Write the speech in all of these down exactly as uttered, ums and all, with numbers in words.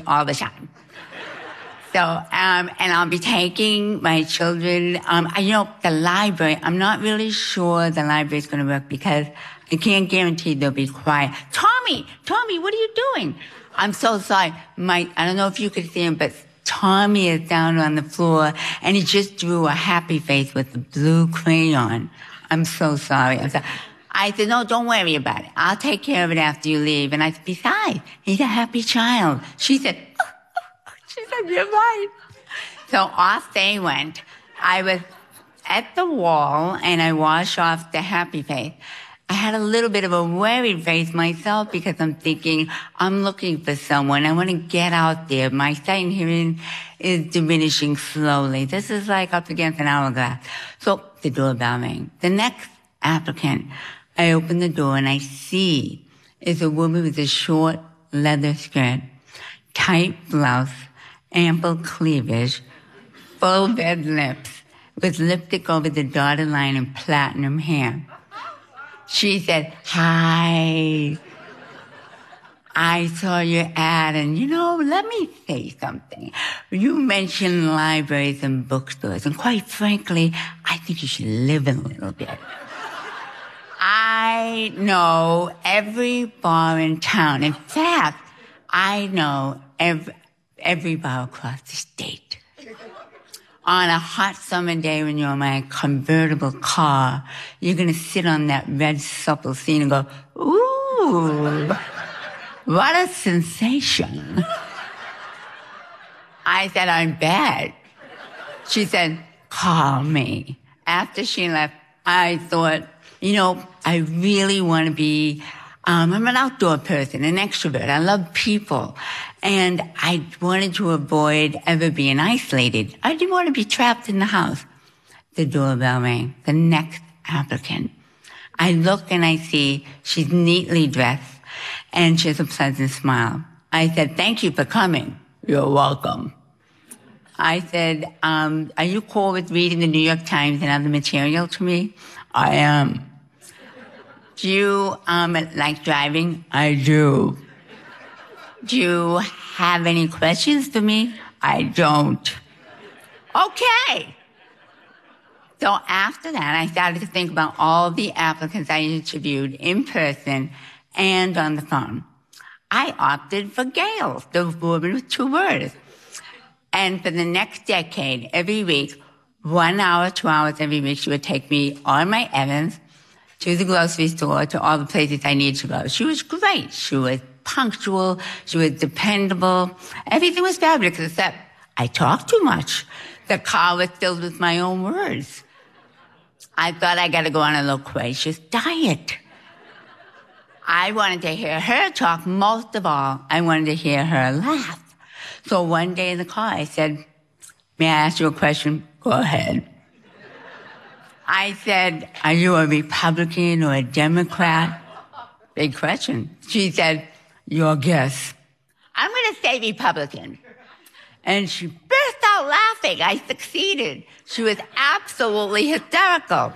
all the time. So, um, and I'll be taking my children. Um, I, you know, the library, I'm not really sure the library is going to work because I can't guarantee they'll be quiet. Tommy, Tommy, what are you doing? I'm so sorry. My, I don't know if you could see him, but Tommy is down on the floor and he just drew a happy face with a blue crayon. I'm so sorry. I'm sorry. I said, no, don't worry about it. I'll take care of it after you leave. And I said, besides, he's a happy child. She said, she said, you're right. So off they went. I was at the wall and I washed off the happy face. I had a little bit of a worried face myself because I'm thinking, I'm looking for someone. I want to get out there. My sight and hearing is diminishing slowly. This is like up against an hourglass. So the doorbell rang. The next applicant, I open the door and I see is a woman with a short leather skirt, tight blouse, ample cleavage, full red lips, with lipstick over the dotted line and platinum hair. She said, hi, I saw your ad and, you know, let me say something. You mentioned libraries and bookstores, and quite frankly, I think you should live in a little bit. I know every bar in town. In fact, I know every, every bar across the state. On a hot summer day when you're in my convertible car, you're going to sit on that red supple seat and go, ooh, what a sensation. I said, I'm bad. She said, call me. After she left, I thought, you know, I really want to be, um, I'm an outdoor person, an extrovert. I love people. And I wanted to avoid ever being isolated. I didn't want to be trapped in the house. The doorbell rang. The next applicant. I look and I see she's neatly dressed and she has a pleasant smile. I said, thank you for coming. You're welcome. I said, um, are you cool with reading the New York Times and other material to me? I am. Do you um, like driving? I do. Do you have any questions for me? I don't. Okay. So after that, I started to think about all the applicants I interviewed in person and on the phone. I opted for Gail, the woman with two words. And for the next decade, every week, one hour, two hours every week, she would take me on my errands to the grocery store, to all the places I needed to go. She was great. She was punctual. She was dependable. Everything was fabulous, except I talked too much. The car was filled with my own words. I thought I got to go on a loquacious diet. I wanted to hear her talk. Most of all, I wanted to hear her laugh. So one day in the car, I said, may I ask you a question? Go ahead. I said, are you a Republican or a Democrat? Big question. She said, your guess. I'm going to say Republican. And she burst out laughing. I succeeded. She was absolutely hysterical.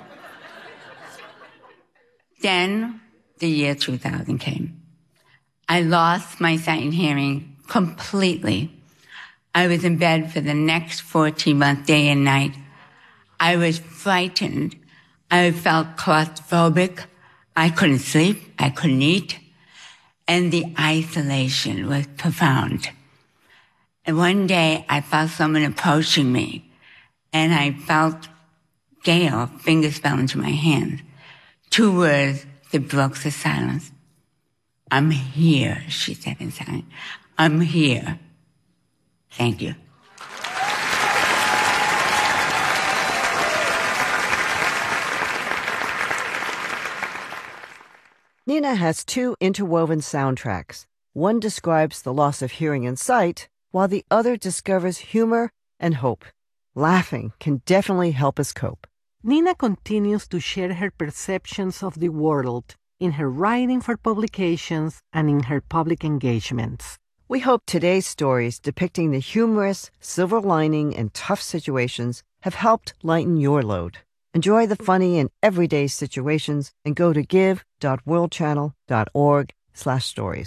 Then the year two thousand came. I lost my sight and hearing completely. I was in bed for the next fourteen months, day and night. I was frightened. I felt claustrophobic. I couldn't sleep. I couldn't eat. And the isolation was profound. And one day I felt someone approaching me, and I felt Gail, fingers fell into my hand. Two words that broke the silence. I'm here, she said in silence. I'm here. Thank you. Nina has two interwoven soundtracks. One describes the loss of hearing and sight, while the other discovers humor and hope. Laughing can definitely help us cope. Nina continues to share her perceptions of the world in her writing for publications and in her public engagements. We hope today's stories depicting the humorous, silver lining, and tough situations have helped lighten your load. Enjoy the funny and everyday situations and go to give dot world channel dot org slash stories.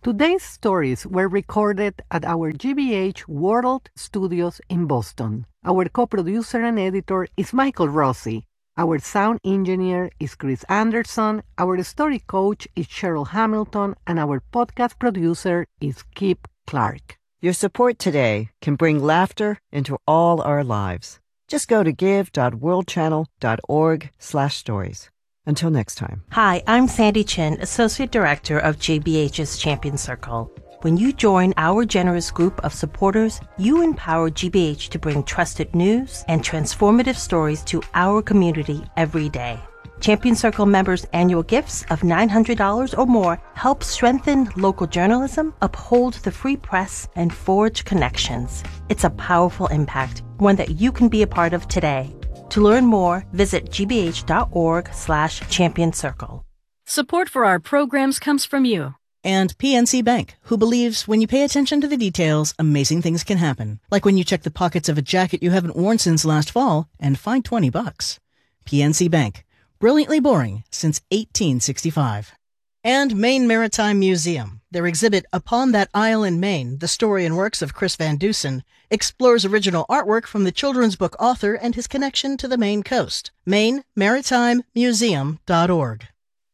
Today's stories were recorded at our G B H World Studios in Boston. Our co-producer and editor is Michael Rossi. Our sound engineer is Chris Anderson. Our story coach is Cheryl Hamilton. And our podcast producer is Kip Clark. Your support today can bring laughter into all our lives. Just go to give.worldchannel.org slash stories. Until next time. Hi, I'm Sandy Chin, Associate Director of J B H's Champion Circle. When you join our generous group of supporters, you empower G B H to bring trusted news and transformative stories to our community every day. Champion Circle members' annual gifts of nine hundred dollars or more help strengthen local journalism, uphold the free press, and forge connections. It's a powerful impact, one that you can be a part of today. To learn more, visit gbh.org slash champion circle. Support for our programs comes from you. And P N C Bank, who believes when you pay attention to the details, amazing things can happen. Like when you check the pockets of a jacket you haven't worn since last fall and find twenty bucks. P N C Bank, brilliantly boring since eighteen sixty-five. And Maine Maritime Museum. Their exhibit Upon That Isle in Maine, the story and works of Chris Van Dusen, explores original artwork from the children's book author and his connection to the Maine coast. Maine Maritime Museum dot org.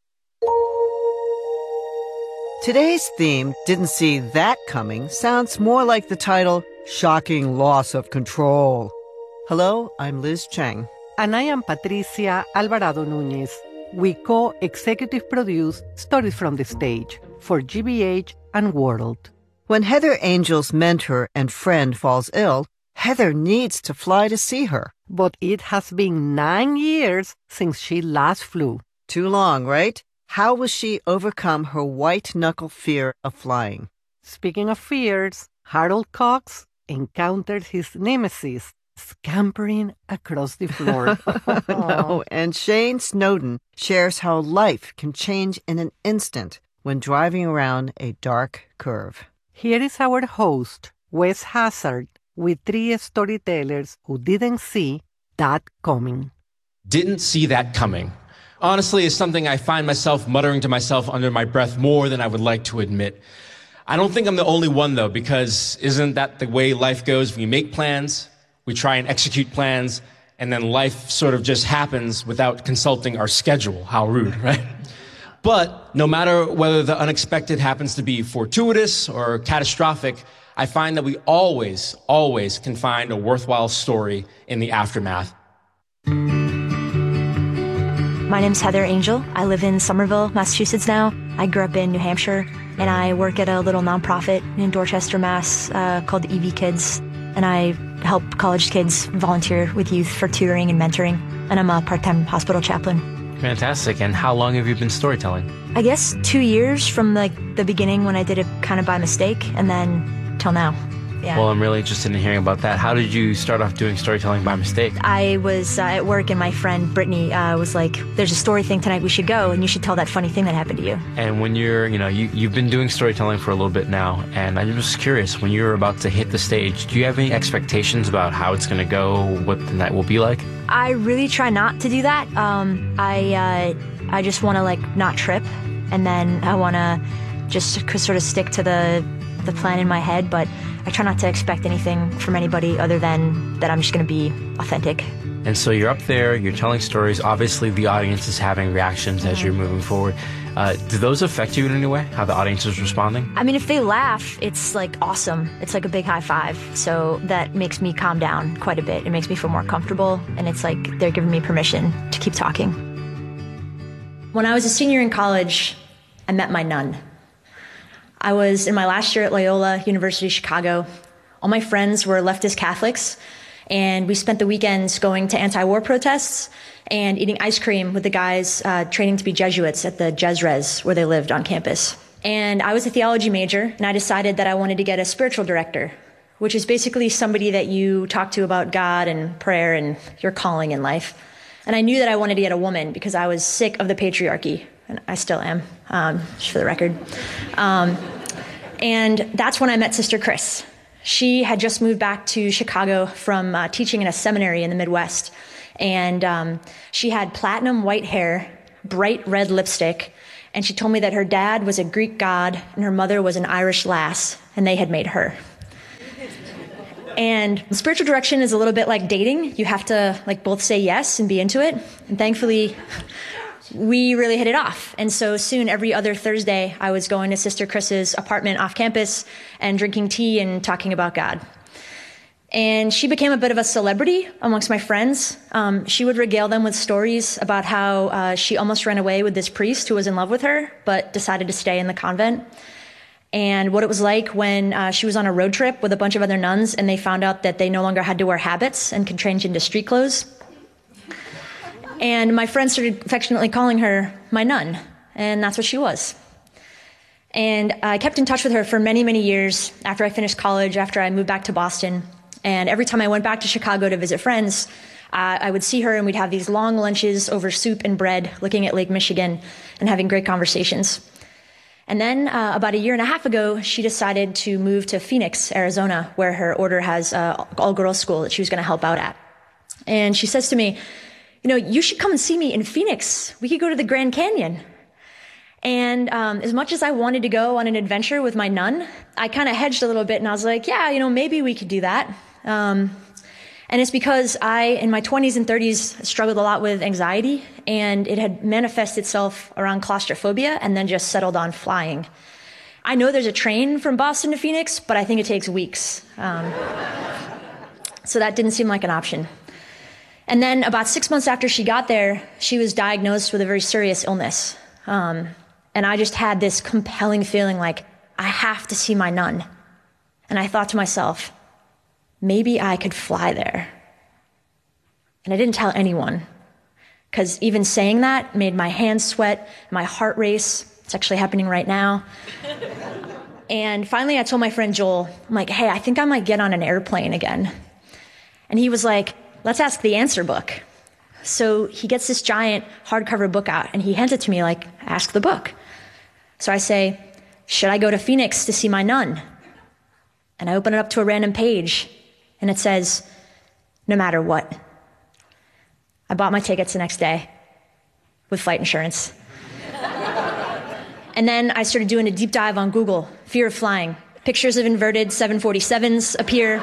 Today's theme, Didn't See That Coming, sounds more like the title, Shocking Loss of Control. Hello, I'm Liz Cheng. And I am Patricia Alvarado Núñez. We co-executive produce Stories from the Stage for G B H and World. When Heather Angel's mentor and friend falls ill, Heather needs to fly to see her. But it has been nine years since she last flew. Too long, right? How will she overcome her white-knuckle fear of flying? Speaking of fears, Harold Cox encountered his nemesis, scampering across the floor. No, and Shane Snowden shares how life can change in an instant when driving around a dark curve. Here is our host, Wes Hazard, with three storytellers who didn't see that coming. Didn't see that coming. Honestly, it's something I find myself muttering to myself under my breath more than I would like to admit. I don't think I'm the only one, though, because isn't that the way life goes? We make plans, we try and execute plans, and then life sort of just happens without consulting our schedule. How rude, right? But no matter whether the unexpected happens to be fortuitous or catastrophic, I find that we always, always can find a worthwhile story in the aftermath. My name's Heather Angel. I live in Somerville, Massachusetts now. I grew up in New Hampshire, and I work at a little nonprofit in Dorchester, Mass, uh, called the E V Kids. And I help college kids volunteer with youth for tutoring and mentoring. And I'm a part-time hospital chaplain. Fantastic. And how long have you been storytelling? I guess two years from like the beginning when I did it kind of by mistake, and then till now. Yeah. Well, I'm really interested in hearing about that. How did you start off doing storytelling by mistake? I was uh, at work, and my friend Brittany uh, was like, there's a story thing tonight, we should go, and you should tell that funny thing that happened to you. And when you're, you know, you, you've been doing storytelling for a little bit now, and I'm just curious, when you're about to hit the stage, do you have any expectations about how it's going to go, what the night will be like? I really try not to do that. Um, I, uh, I just want to, like, not trip, and then I want to just sort of stick to the, the plan in my head, but I try not to expect anything from anybody other than that I'm just going to be authentic. And so you're up there, you're telling stories. Obviously, the audience is having reactions as you're moving forward. Uh, do those affect you in any way, how the audience is responding? I mean, if they laugh, it's like awesome. It's like a big high five. So that makes me calm down quite a bit. It makes me feel more comfortable. And it's like they're giving me permission to keep talking. When I was a senior in college, I met my nun. I was in my last year at Loyola University Chicago. All my friends were leftist Catholics, and we spent the weekends going to anti-war protests and eating ice cream with the guys uh, training to be Jesuits at the Jes-Res, where they lived on campus. And I was a theology major, and I decided that I wanted to get a spiritual director, which is basically somebody that you talk to about God and prayer and your calling in life. And I knew that I wanted to get a woman because I was sick of the patriarchy. And I still am, um, just for the record. Um, and that's when I met Sister Chris. She had just moved back to Chicago from uh, teaching in a seminary in the Midwest. And um, she had platinum white hair, bright red lipstick, And she told me that her dad was a Greek god and her mother was an Irish lass, and they had made her. And spiritual direction is a little bit like dating. You have to like both say yes and be into it. And thankfully, we really hit it off. And so soon, every other Thursday, I was going to Sister Chris's apartment off campus and drinking tea and talking about God. And she became a bit of a celebrity amongst my friends. Um, she would regale them with stories about how uh, she almost ran away with this priest who was in love with her, but decided to stay in the convent. And what it was like when uh, she was on a road trip with a bunch of other nuns and they found out that they no longer had to wear habits and could change into street clothes. And my friends started affectionately calling her my nun, and that's what she was. And I kept in touch with her for many, many years after I finished college, after I moved back to Boston. And every time I went back to Chicago to visit friends, uh, I would see her and we'd have these long lunches over soup and bread, looking at Lake Michigan and having great conversations. And then uh, about a year and a half ago, she decided to move to Phoenix, Arizona, where her order has uh, all-girls school that she was going to help out at. And she says to me, you know, you should come and see me in Phoenix. We could go to the Grand Canyon. And um, as much as I wanted to go on an adventure with my nun, I kind of hedged a little bit and I was like, yeah, you know, maybe we could do that. Um, and it's because I, in my twenties and thirties, struggled a lot with anxiety, and it had manifested itself around claustrophobia and then just settled on flying. I know there's a train from Boston to Phoenix, but I think it takes weeks. Um, so that didn't seem like an option. And then about six months after she got there, she was diagnosed with a very serious illness. Um, and I just had this compelling feeling like, I have to see my nun. And I thought to myself, maybe I could fly there. And I didn't tell anyone, because even saying that made my hands sweat, my heart race. It's actually happening right now. And finally, I told my friend Joel, I'm like, hey, I think I might get on an airplane again. And he was like, let's ask the answer book. So he gets this giant hardcover book out, and he hands it to me like, ask the book. So I say, should I go to Phoenix to see my nun? And I open it up to a random page, and it says, no matter what. I bought my tickets the next day with flight insurance. And then I started doing a deep dive on Google, fear of flying. Pictures of inverted seven forty-sevens appear,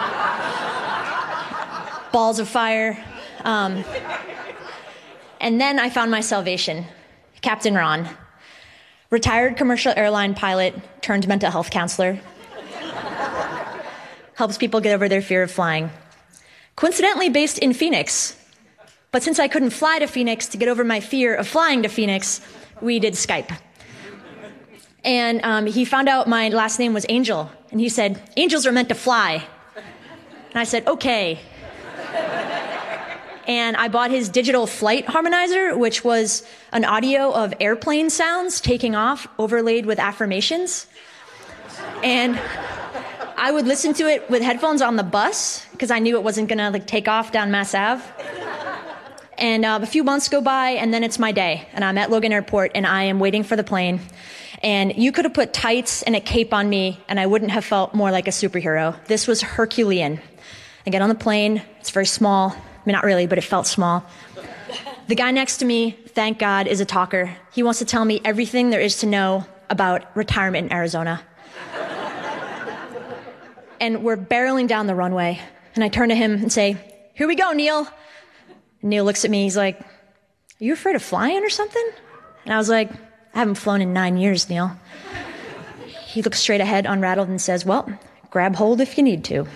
balls of fire. Um, and then I found my salvation, Captain Ron, retired commercial airline pilot turned mental health counselor. Helps people get over their fear of flying. Coincidentally based in Phoenix. But since I couldn't fly to Phoenix to get over my fear of flying to Phoenix, we did Skype. And um, he found out my last name was Angel. And he said, angels are meant to fly. And I said, okay. And I bought his digital flight harmonizer, which was an audio of airplane sounds taking off, overlaid with affirmations. And I would listen to it with headphones on the bus, because I knew it wasn't going to like take off down Mass Ave. And uh, a few months go by, and then it's my day. And I'm at Logan Airport, and I am waiting for the plane. And you could have put tights and a cape on me, and I wouldn't have felt more like a superhero. This was Herculean. I get on the plane. It's very small. I mean, not really, but it felt small. The guy next to me, thank God, is a talker. He wants to tell me everything there is to know about retirement in Arizona. And we're barreling down the runway. And I turn to him and say, here we go, Neil. And Neil looks at me. He's like, are you afraid of flying or something? And I was like, I haven't flown in nine years, Neil. He looks straight ahead, unrattled, and says, well, grab hold if you need to.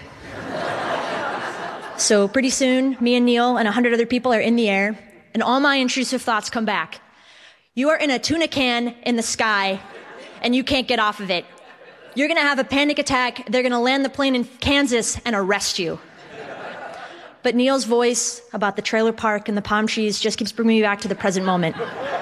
So pretty soon, me and Neil and a hundred other people are in the air, and all my intrusive thoughts come back. You are in a tuna can in the sky, and you can't get off of it. You're going to have a panic attack. They're going to land the plane in Kansas and arrest you. But Neil's voice about the trailer park and the palm trees just keeps bringing me back to the present moment.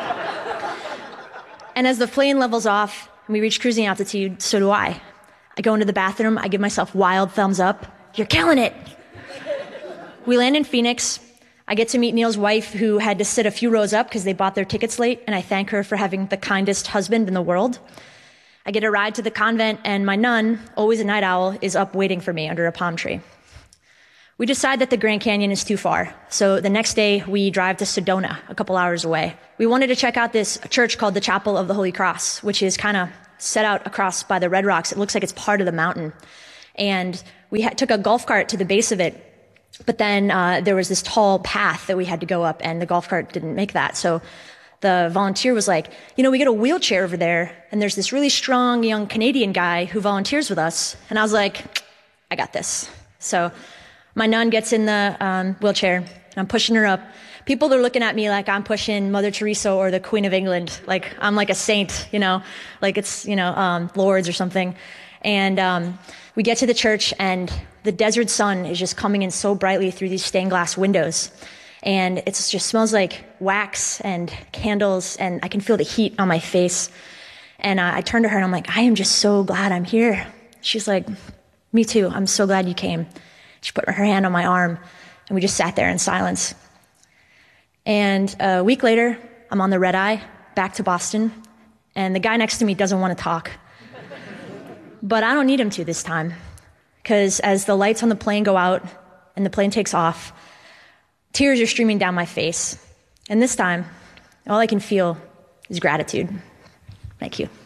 And as the plane levels off and we reach cruising altitude, so do I. I go into the bathroom. I give myself wild thumbs up. You're killing it. We land in Phoenix. I get to meet Neil's wife, who had to sit a few rows up because they bought their tickets late, and I thank her for having the kindest husband in the world. I get a ride to the convent, and my nun, always a night owl, is up waiting for me under a palm tree. We decide that the Grand Canyon is too far. So the next day we drive to Sedona, a couple hours away. We wanted to check out this church called the Chapel of the Holy Cross, which is kind of set out across by the Red Rocks. It looks like it's part of the mountain. And we ha- took a golf cart to the base of it. But then uh, there was this tall path that we had to go up, and the golf cart didn't make that. So the volunteer was like, you know, we get a wheelchair over there, and there's this really strong young Canadian guy who volunteers with us. And I was like, I got this. So my nun gets in the um, wheelchair, and I'm pushing her up. People are looking at me like I'm pushing Mother Teresa or the Queen of England, like I'm like a saint, you know, like it's, you know, um, Lourdes or something. And um, we get to the church, and the desert sun is just coming in so brightly through these stained glass windows. And it just smells like wax and candles, and I can feel the heat on my face. And uh, I turn to her, and I'm like, I am just so glad I'm here. She's like, me too. I'm so glad you came. She put her hand on my arm, and we just sat there in silence. And a week later, I'm on the red eye back to Boston, and the guy next to me doesn't want to talk. But I don't need him to this time, because as the lights on the plane go out and the plane takes off, tears are streaming down my face. And this time, all I can feel is gratitude. Thank you.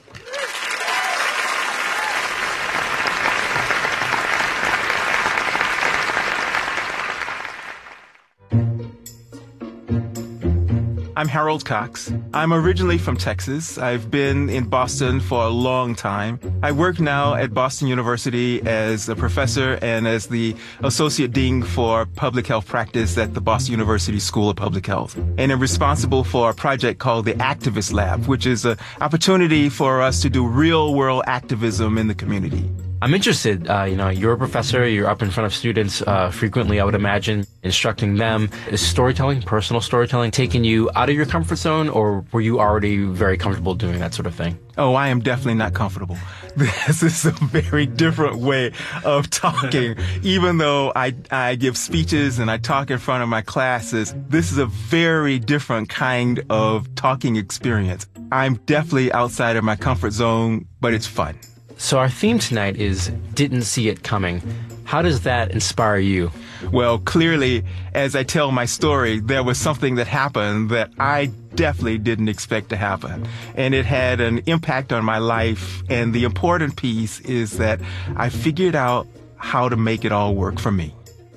I'm Harold Cox. I'm originally from Texas. I've been in Boston for a long time. I work now at Boston University as a professor and as the Associate Dean for Public Health Practice at the Boston University School of Public Health. And I'm responsible for a project called the Activist Lab, which is an opportunity for us to do real-world activism in the community. I'm interested, uh, you know, you're a professor, you're up in front of students uh, frequently, I would imagine, instructing them. Is storytelling, personal storytelling, taking you out of your comfort zone, or were you already very comfortable doing that sort of thing? Oh, I am definitely not comfortable. This is a very different way of talking. Even though I, I give speeches and I talk in front of my classes, this is a very different kind of talking experience. I'm definitely outside of my comfort zone, but it's fun. So our theme tonight is Didn't See It Coming. How does that inspire you? Well, clearly, as I tell my story, there was something that happened that I definitely didn't expect to happen. And it had an impact on my life. And the important piece is that I figured out how to make it all work for me.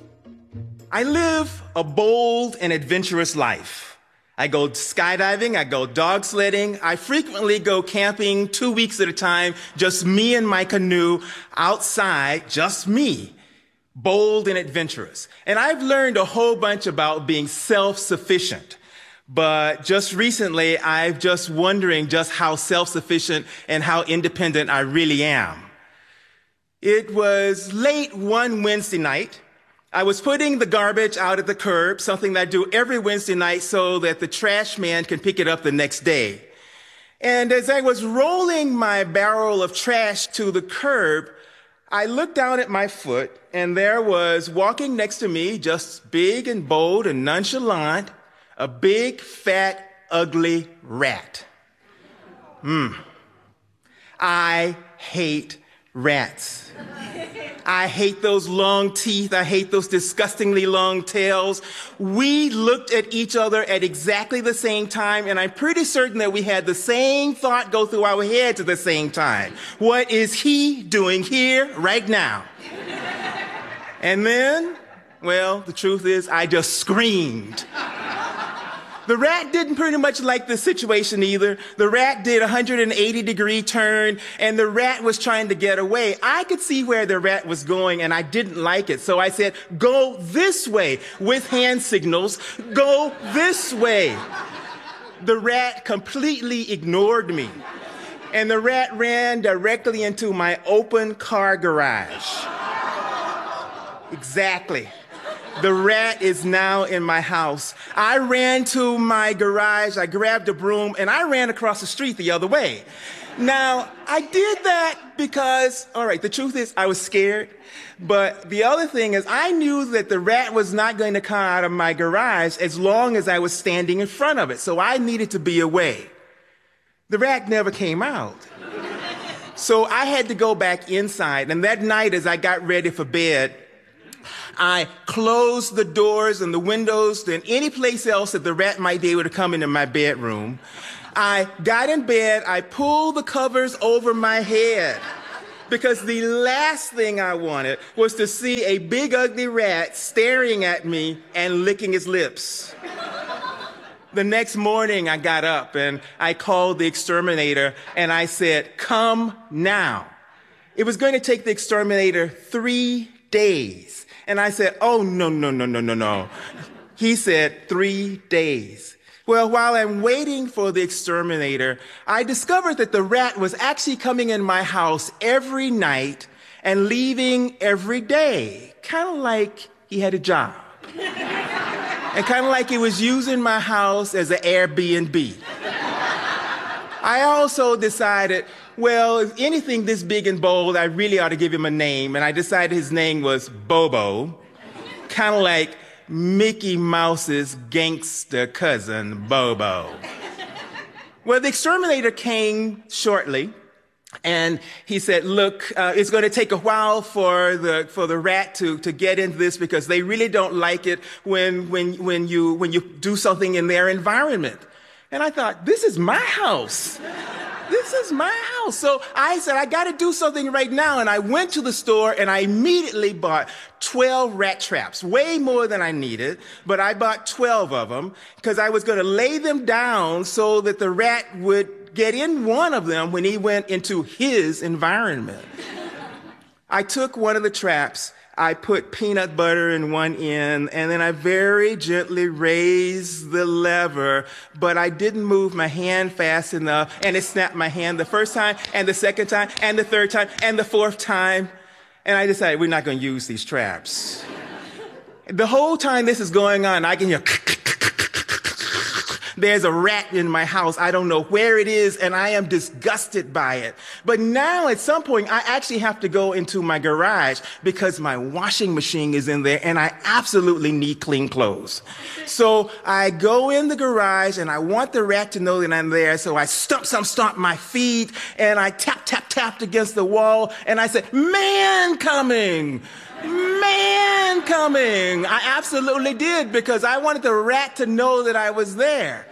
I live a bold and adventurous life. I go skydiving, I go dog sledding, I frequently go camping two weeks at a time, just me and my canoe outside, just me, bold and adventurous. And I've learned a whole bunch about being self-sufficient. But just recently, I've just wondering just how self-sufficient and how independent I really am. It was late one Wednesday night. I was putting the garbage out at the curb, something that I do every Wednesday night so that the trash man can pick it up the next day. And as I was rolling my barrel of trash to the curb, I looked down at my foot, and there was walking next to me, just big and bold and nonchalant, a big, fat, ugly rat. Hmm. I hate rats. I hate those long teeth. I hate those disgustingly long tails. We looked at each other at exactly the same time, and I'm pretty certain that we had the same thought go through our heads at the same time. What is he doing here right now? And then, well, the truth is, I just screamed. The rat didn't pretty much like the situation either. The rat did a one hundred eighty degree turn, and the rat was trying to get away. I could see where the rat was going, and I didn't like it. So I said, go this way, with hand signals. Go this way. The rat completely ignored me, and the rat ran directly into my open car garage. Exactly. The rat is now in my house. I ran to my garage, I grabbed a broom, and I ran across the street the other way. Now, I did that because, all right, the truth is I was scared. But the other thing is I knew that the rat was not going to come out of my garage as long as I was standing in front of it. So I needed to be away. The rat never came out. So I had to go back inside. And that night, as I got ready for bed, I closed the doors and the windows than any place else that the rat might be able to come into my bedroom. I got in bed, I pulled the covers over my head because the last thing I wanted was to see a big ugly rat staring at me and licking his lips. The next morning I got up and I called the exterminator and I said, come now. It was going to take the exterminator three days. And I said, oh, no, no, no, no, no, no. He said three days. Well, while I'm waiting for the exterminator, I discovered that the rat was actually coming in my house every night and leaving every day, kind of like he had a job. And kind of like he was using my house as an Airbnb. I also decided, well, if anything this big and bold, I really ought to give him a name. And I decided his name was Bobo, kind of like Mickey Mouse's gangster cousin, Bobo. Well, the exterminator came shortly. And he said, look, uh, it's going to take a while for the for the rat to, to get into this because they really don't like it when, when, when, you, when you do something in their environment. And I thought, this is my house. This is my house. So I said, I got to do something right now. And I went to the store and I immediately bought twelve rat traps, way more than I needed. But I bought twelve of them because I was going to lay them down so that the rat would get in one of them when he went into his environment. I took one of the traps, I put peanut butter in one end, and then I very gently raised the lever, but I didn't move my hand fast enough, and it snapped my hand the first time, and the second time, and the third time, and the fourth time, and I decided we're not going to use these traps. The whole time this is going on, I can hear there's a rat in my house. I don't know where it is, and I am disgusted by it. But now, at some point, I actually have to go into my garage because my washing machine is in there, and I absolutely need clean clothes. So I go in the garage, and I want the rat to know that I'm there, so I stomp, stomp, stomp my feet, and I tap, tap, tap against the wall, and I said, man coming! Man coming! I absolutely did because I wanted the rat to know that I was there.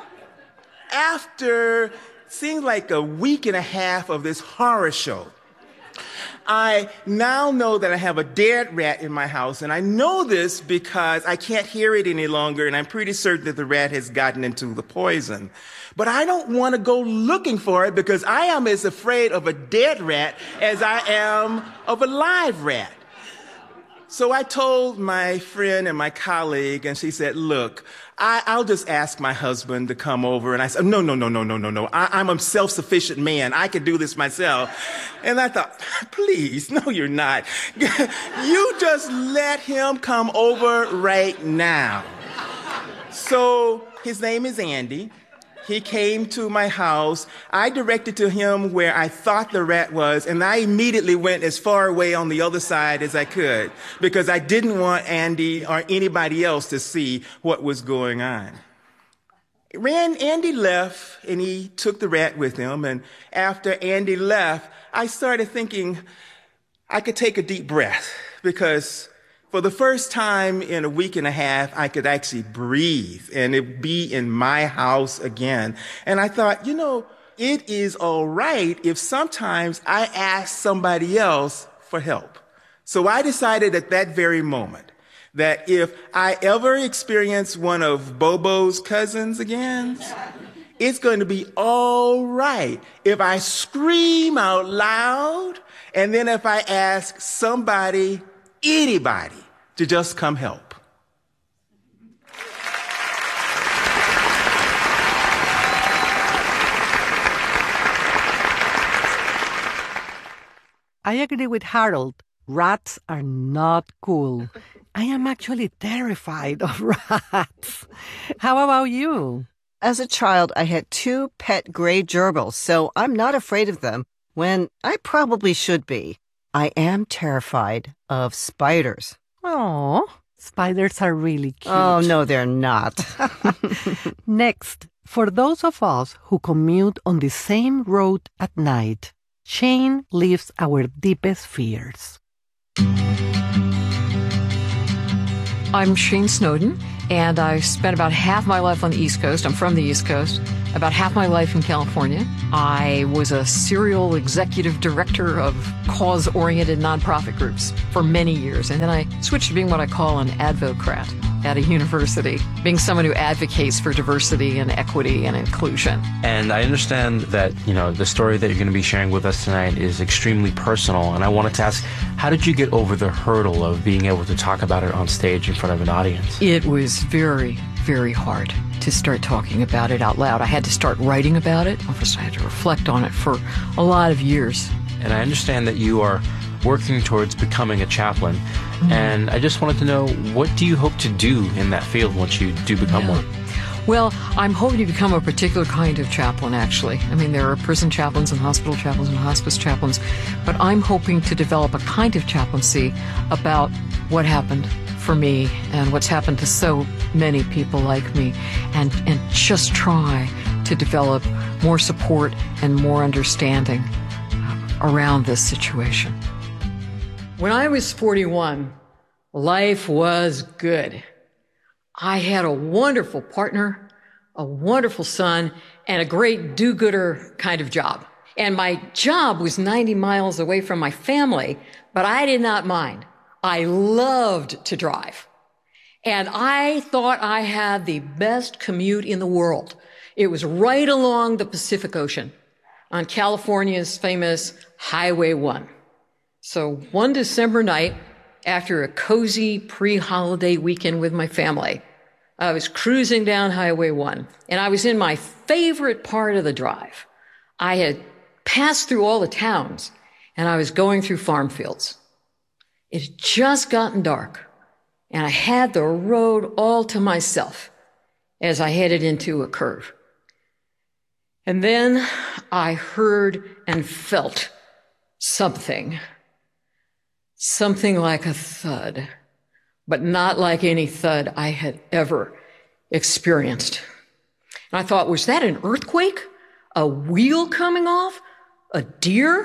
After seems like a week and a half of this horror show, I now know that I have a dead rat in my house, and I know this because I can't hear it any longer, and I'm pretty certain that the rat has gotten into the poison. But I don't want to go looking for it because I am as afraid of a dead rat as I am of a live rat. So I told my friend and my colleague, and she said, look, I, I'll just ask my husband to come over. And I said, no, no, no, no, no, no, no. I, I'm a self-sufficient man. I can do this myself. And I thought, please, no, you're not. You just let him come over right now. So his name is Andy. He came to my house. I directed to him where I thought the rat was, and I immediately went as far away on the other side as I could because I didn't want Andy or anybody else to see what was going on. Ran, Andy left, and he took the rat with him, and after Andy left, I started thinking I could take a deep breath because for the first time in a week and a half, I could actually breathe and it be in my house again. And I thought, you know, it is all right if sometimes I ask somebody else for help. So I decided at that very moment that if I ever experience one of Bobo's cousins again, it's going to be all right if I scream out loud and then if I ask somebody, anybody, to just come help. I agree with Harold. Rats are not cool. I am actually terrified of rats. How about you? As a child, I had two pet gray gerbils, so I'm not afraid of them when I probably should be. I am terrified of spiders. Oh, spiders are really cute. Oh, no, they're not. Next, for those of us who commute on the same road at night, Shane lives our deepest fears. I'm Shane Snowden, and I spent about half my life on the East Coast. I'm from the East Coast, about half my life in California. I was a serial executive director of cause-oriented nonprofit groups for many years, and then I switched to being what I call an advocrat at a university, being someone who advocates for diversity and equity and inclusion. And I understand that, you know, the story that you're going to be sharing with us tonight is extremely personal, and I wanted to ask, how did you get over the hurdle of being able to talk about it on stage in front of an audience? It was very, very hard to start talking about it out loud. I had to start writing about it. First, I had to reflect on it for a lot of years. And I understand that you are working towards becoming a chaplain. Mm-hmm. And I just wanted to know, what do you hope to do in that field once you do become yeah. one? Well, I'm hoping to become a particular kind of chaplain, actually. I mean, there are prison chaplains and hospital chaplains and hospice chaplains, but I'm hoping to develop a kind of chaplaincy about what happened for me and what's happened to so many people like me, and, and just try to develop more support and more understanding around this situation. When I was forty-one, life was good. I had a wonderful partner, a wonderful son, and a great do-gooder kind of job. And my job was ninety miles away from my family, but I did not mind. I loved to drive. And I thought I had the best commute in the world. It was right along the Pacific Ocean on California's famous Highway one. So one December night, after a cozy pre-holiday weekend with my family, I was cruising down Highway one, and I was in my favorite part of the drive. I had passed through all the towns, and I was going through farm fields. It had just gotten dark, and I had the road all to myself as I headed into a curve. And then I heard and felt something. Something like a thud, but not like any thud I had ever experienced. And I thought, was that an earthquake? A wheel coming off? A deer?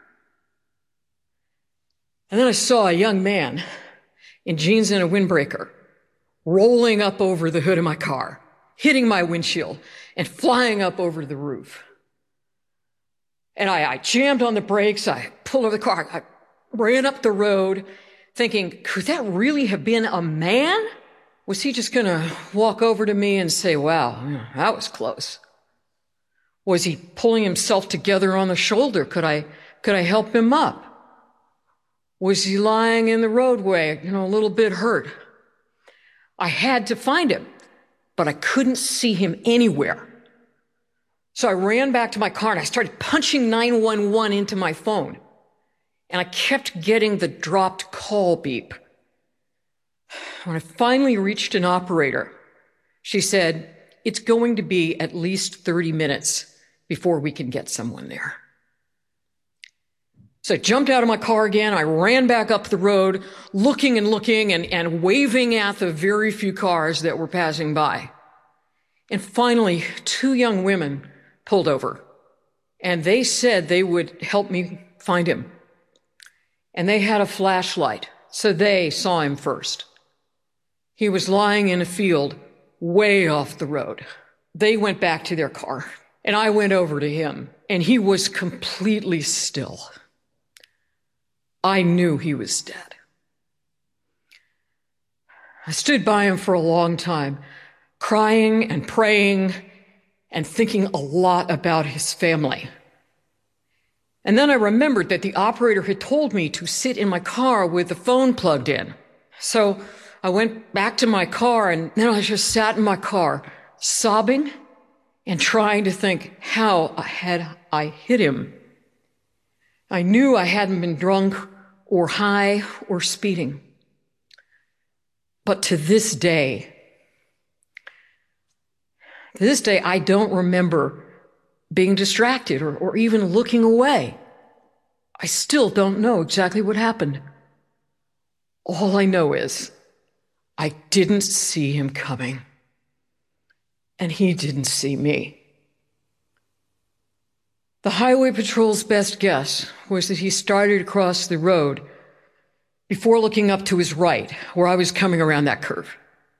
And then I saw a young man in jeans and a windbreaker rolling up over the hood of my car, hitting my windshield and flying up over the roof. And I, I jammed on the brakes. I pulled over the car. I ran up the road thinking, could that really have been a man? Was he just going to walk over to me and say, wow, that was close? Was he pulling himself together on the shoulder? Could I, could I help him up? Was he lying in the roadway, you know, a little bit hurt? I had to find him, but I couldn't see him anywhere. So I ran back to my car and I started punching nine one one into my phone. And I kept getting the dropped call beep. When I finally reached an operator, she said, it's going to be at least thirty minutes before we can get someone there. So I jumped out of my car again. I ran back up the road, looking and looking and, and waving at the very few cars that were passing by. And finally, two young women pulled over, and they said they would help me find him. And they had a flashlight, so they saw him first. He was lying in a field way off the road. They went back to their car, and I went over to him, and he was completely still. I knew he was dead. I stood by him for a long time, crying and praying and thinking a lot about his family. And then I remembered that the operator had told me to sit in my car with the phone plugged in. So I went back to my car, and then I just sat in my car, sobbing and trying to think how had I hit him. I knew I hadn't been drunk or high or speeding. But to this day, to this day, I don't remember being distracted or, or even looking away. I still don't know exactly what happened. All I know is I didn't see him coming, and he didn't see me. The highway patrol's best guess was that he started across the road before looking up to his right, where I was coming around that curve.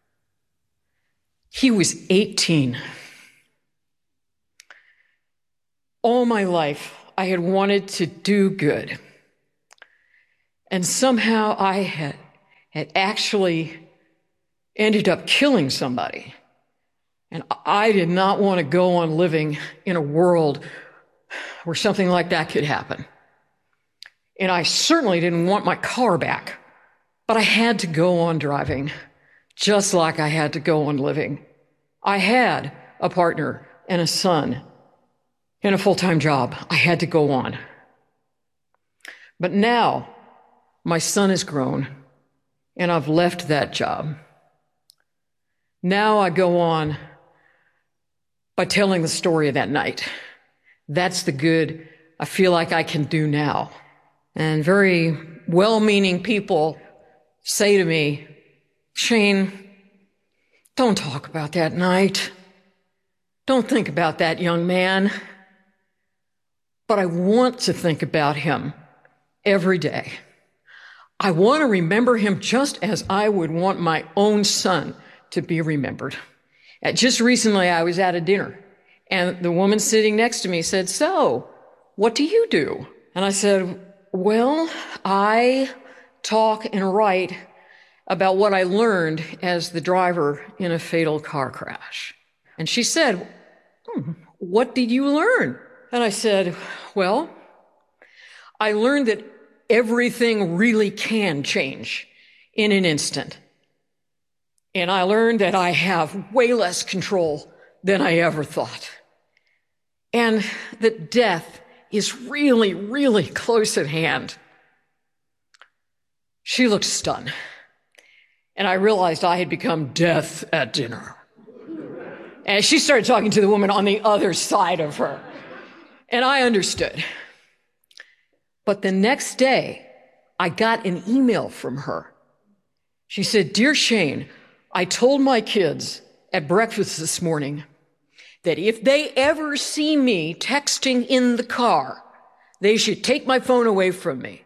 He was eighteen. All my life, I had wanted to do good. And somehow I had, had actually ended up killing somebody. And I did not want to go on living in a world where something like that could happen. And I certainly didn't want my car back. But I had to go on driving, just like I had to go on living. I had a partner and a son and a full-time job. I had to go on. But now, my son is grown, and I've left that job. Now I go on by telling the story of that night. That's the good I feel like I can do now. And very well-meaning people say to me, Shane, don't talk about that night. Don't think about that young man. But I want to think about him every day. I want to remember him just as I would want my own son to be remembered. Uh, Just recently, I was at a dinner, and the woman sitting next to me said, so, what do you do? And I said, well, I talk and write about what I learned as the driver in a fatal car crash. And she said, hmm, what did you learn? And I said, well, I learned that everything really can change in an instant. And I learned that I have way less control than I ever thought. And that death is really, really close at hand. She looked stunned. And I realized I had become death at dinner. And she started talking to the woman on the other side of her. And I understood. But the next day, I got an email from her. She said, Dear Shane, I told my kids at breakfast this morning that if they ever see me texting in the car, they should take my phone away from me.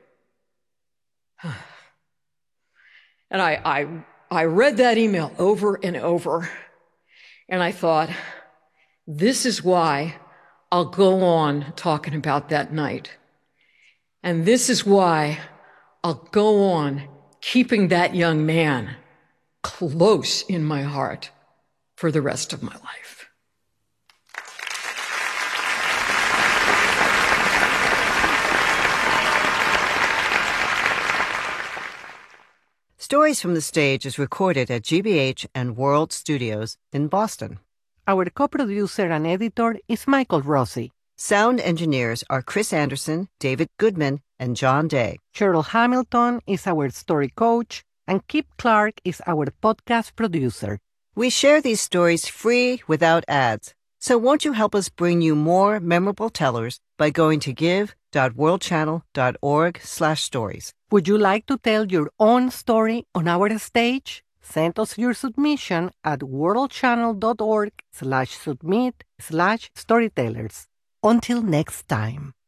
And I, I, I read that email over and over, and I thought, this is why I'll go on talking about that night. And this is why I'll go on keeping that young man close in my heart for the rest of my life. Stories from the Stage is recorded at G B H and World Studios in Boston. Our co-producer and editor is Michael Rossi. Sound engineers are Chris Anderson, David Goodman, and John Day. Cheryl Hamilton is our story coach, and Kip Clark is our podcast producer. We share these stories free without ads. So won't you help us bring you more memorable tellers by going to give.worldchannel.org slash stories. Would you like to tell your own story on our stage? Send us your submission at worldchannel.org slash submit slash storytellers. Until next time.